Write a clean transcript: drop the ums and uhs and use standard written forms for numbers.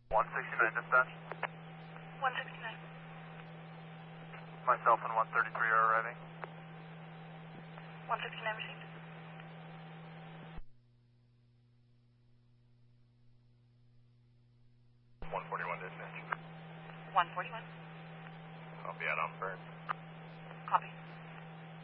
169 dispatch. 169. Myself and 133 are arriving. 169 received. 141 dispatch. 141. I'll be out on Burn. Copy.